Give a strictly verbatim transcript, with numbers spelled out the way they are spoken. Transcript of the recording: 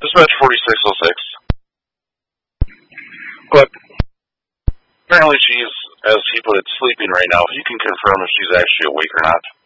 Dispatch forty-six oh six. But apparently she's, as he put it, sleeping right now. If you can confirm if she's actually awake or not.